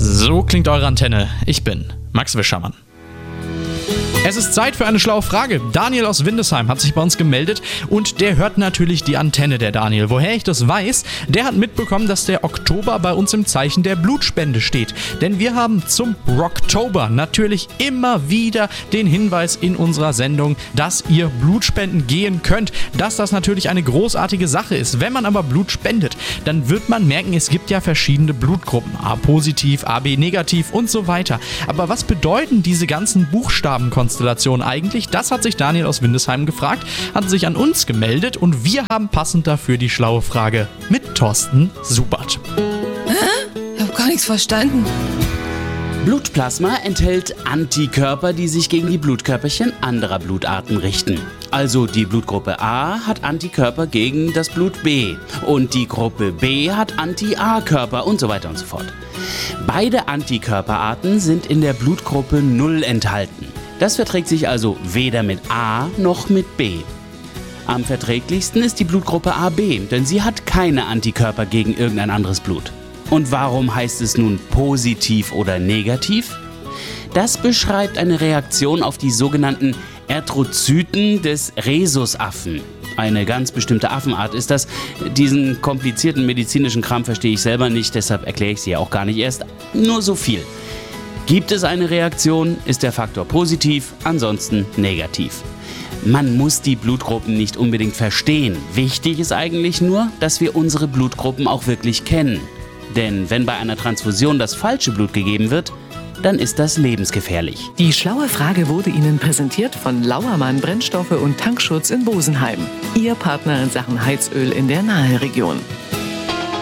So klingt eure Antenne. Ich bin Max Wischermann. Es ist Zeit für eine schlaue Frage. Daniel aus Windesheim hat sich bei uns gemeldet und der hört natürlich die Antenne, der Daniel. Woher ich das weiß? Der hat mitbekommen, dass der Oktober bei uns im Zeichen der Blutspende steht. Denn wir haben zum Rocktober natürlich immer wieder den Hinweis in unserer Sendung, dass ihr Blut spenden gehen könnt. Dass das natürlich eine großartige Sache ist. Wenn man aber Blut spendet, dann wird man merken, es gibt ja verschiedene Blutgruppen. A-positiv, AB-negativ und so weiter. Aber was bedeuten diese ganzen Buchstabenkonstellationen eigentlich? Das hat sich Daniel aus Windesheim gefragt, hat sich an uns gemeldet und wir haben passend dafür die schlaue Frage mit Thorsten Subert. Ich hab gar nichts verstanden. Blutplasma enthält Antikörper, die sich gegen die Blutkörperchen anderer Blutarten richten. Also die Blutgruppe A hat Antikörper gegen das Blut B und die Gruppe B hat Anti-A-Körper und so weiter und so fort. Beide Antikörperarten sind in der Blutgruppe 0 enthalten. Das verträgt sich also weder mit A noch mit B. Am verträglichsten ist die Blutgruppe AB, denn sie hat keine Antikörper gegen irgendein anderes Blut. Und warum heißt es nun positiv oder negativ? Das beschreibt eine Reaktion auf die sogenannten Erythrozyten des Rhesusaffen. Eine ganz bestimmte Affenart ist das. Diesen komplizierten medizinischen Kram verstehe ich selber nicht, deshalb erkläre ich sie ja auch gar nicht erst. Nur so viel. Gibt es eine Reaktion, ist der Faktor positiv, ansonsten negativ. Man muss die Blutgruppen nicht unbedingt verstehen. Wichtig ist eigentlich nur, dass wir unsere Blutgruppen auch wirklich kennen. Denn wenn bei einer Transfusion das falsche Blut gegeben wird, dann ist das lebensgefährlich. Die schlaue Frage wurde Ihnen präsentiert von Lauermann Brennstoffe und Tankschutz in Bosenheim. Ihr Partner in Sachen Heizöl in der Naheregion.